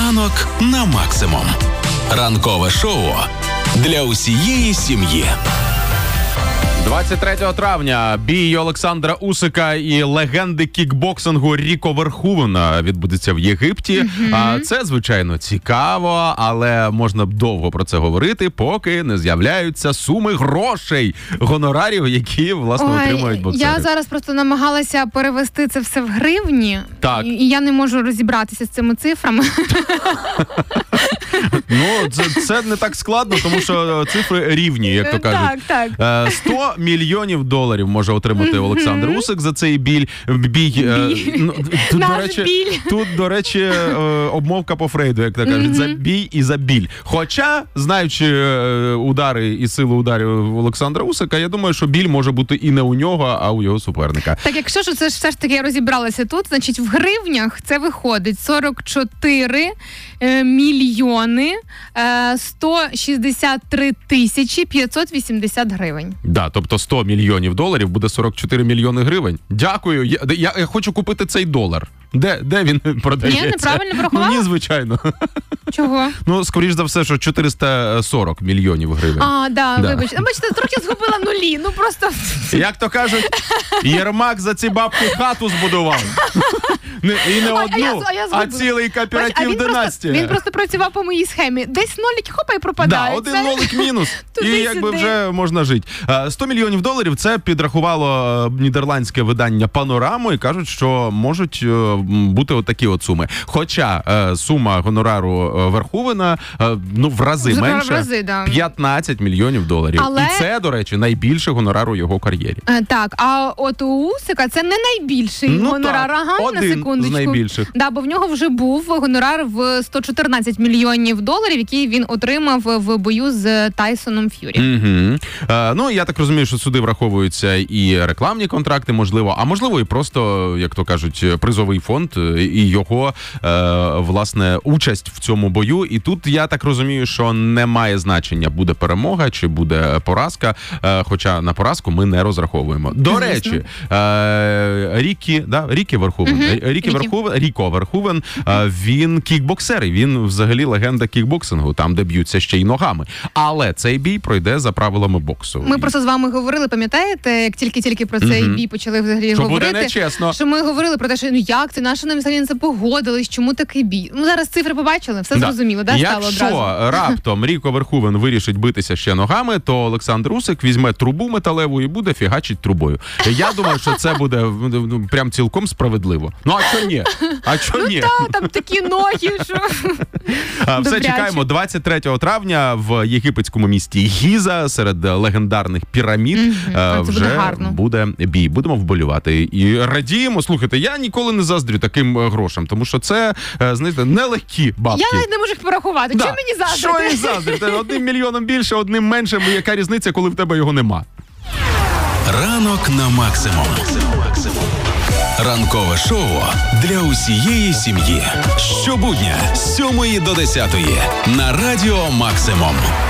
Ранок на максимум. Ранкове шоу для усієї сім'ї. 23 травня бій Олександра Усика і легенди кікбоксингу Ріко Верхувена відбудеться в Єгипті. Це, звичайно, цікаво, але можна б довго про це говорити, поки не з'являються суми грошей, гонорарів, які, власне, отримують боксери. Я зараз просто намагалася перевести це все в гривні. Так. І я не можу розібратися з цими цифрами. Ну, це не так складно, тому що цифри рівні, як то кажуть. Так. $100 мільйонів може отримати Олександр Усик за цей бій. Тут, до речі, обмовка по Фрейду, як то кажуть, за бій і за біль. Хоча, знаючи удари і силу ударів Олександра Усика, я думаю, що біль може бути і не у нього, а у його суперника. Так, якщо ж це все ж таки я розібралася тут, значить в гривнях це виходить 44 мільйони 163 тисячі 580 гривень. Да, тобто $100 мільйонів буде 44 мільйони гривень. Дякую. Я хочу купити цей долар. Де він продається? Ні, неправильно порахувала? Ні, звичайно. Чого? Скоріш за все, що 440 мільйонів гривень. Вибачте. Бачите, трохи згубила нулі, просто... Як то кажуть, Єрмак за ці бабки хату збудував. І не одну, а цілий кооператив династія. Він просто працював по моїй схемі. Десь нолик, хопа, і пропадає. Да, один нолик мінус. І якби вже можна жити. $100 мільйонів це підрахувало нідерландське видання «Панораму» і кажуть, що можуть бути отакі от суми. Хоча сума гонорару Верхувена в рази менше. 15 мільйонів доларів. І це, до речі, найбільший гонорар у його кар'єрі. Так, а от у Усика це не найбільший гонорар. На секундочку. З найбільших. Да, бо в нього вже був гонорар в 114 мільйонів доларів, який він отримав в бою з Тайсоном Ф'юрі. Я так розумію, що сюди враховуються і рекламні контракти, можливо, і просто, як то кажуть, призовий фонд і його, власне, участь в цьому бою. І тут, я так розумію, що не має значення, буде перемога чи буде поразка, хоча на поразку ми не розраховуємо. До речі, Ріко Верхувен, він кікбоксер, і він взагалі легенда кікбоксингу, там, де б'ються ще й ногами. Але цей бій пройде за правилами боксу. Ми просто з вами говорили, пам'ятаєте, як тільки про цей бій почали взагалі говорити? Що буде нечесно. Що ми говорили про те, що як це, наші нам взагалі не погодились, чому такий бій? Зараз цифри побачили, все зрозуміло, стало одразу. Якщо раптом Ріко Верхувен вирішить битися ще ногами, то Олександр Усик візьме трубу металеву і буде фігачить трубою. Я думаю, що це буде прям цілком справедливо. А чо ні? Там такі ноги, що... Все, чекаємо 23 травня в єгипетському місті Гіза серед легендарних пірамід. Вже буде бій. Будемо вболівати. І радіємо. Слухайте, я ніколи не заздрю таким грошам, тому що це, знаєте, нелегкі бабки. Я навіть не можу їх порахувати. Чим мені заздрити? Що їх заздрити? $1 мільйоном більше, $1 менше. Яка різниця, коли в тебе його нема? Ранок на максимум. Ранкове шоу для усієї сім'ї. Щобудня з 7 до 10 на Радіо Максимум.